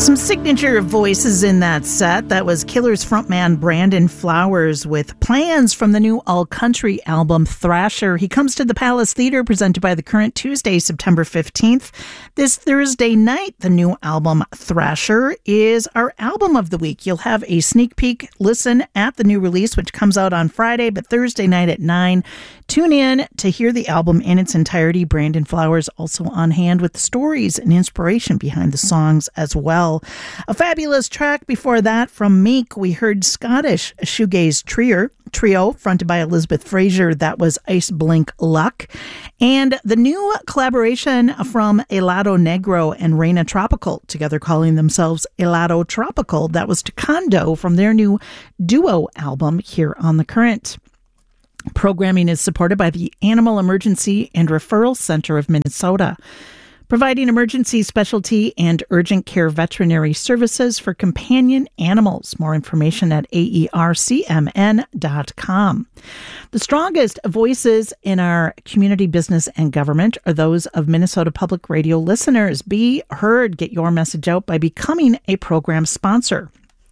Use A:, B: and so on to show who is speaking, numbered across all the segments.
A: Some signature voices in that set. That was Killer's frontman Brandon Flowers with Plans from the new all-country album Thrasher. He comes to the Palace Theatre, presented by The Current, Tuesday, September 15th. This Thursday night, the new album Thrasher is our album of the week. You'll have a sneak peek listen at the new release, which comes out on Friday, but Thursday night at 9. Tune in to hear the album in its entirety. Brandon Flowers also on hand with the stories and inspiration behind the songs as well. A fabulous track before that from Meek. We heard Scottish shoegaze trio fronted by Elizabeth Fraser. That was Ice Blink Luck. And the new collaboration from Helado Negro and Reina Tropical, together calling themselves Helado Tropical. That was Taekwondo from their new duo album here on The Current. Programming is supported by the Animal Emergency and Referral Center of Minnesota, providing emergency, specialty, and urgent care veterinary services for companion animals. More information at aercmn.com. The strongest voices in our community, business, and government are those of Minnesota Public Radio listeners. Be heard. Get your message out by becoming a program sponsor.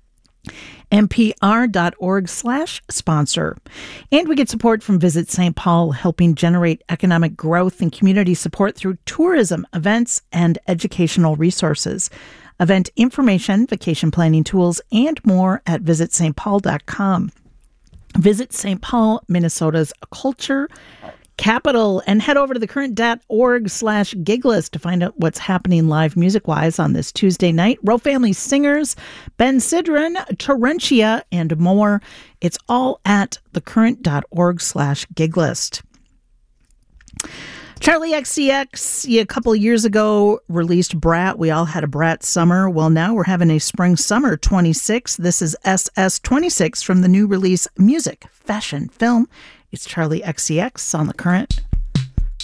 A: npr.org/sponsor. And we get support from Visit St. Paul, helping generate economic growth and community support through tourism, events, and educational resources. Event information, vacation planning tools, and more at visitstpaul.com. Visit St. Paul, Minnesota's culture capital, and head over to thecurrent.org/giglist to find out what's happening live music-wise on this Tuesday night. Row Family Singers, Ben Sidran, Torrentia, and more. It's all at thecurrent.org/giglist. Charlie XCX, a couple of years ago, released Brat. We all had a Brat summer. Well, now we're having a spring summer 26. This is SS26 from the new release Music, Fashion, Film. It's Charlie XCX on The Current.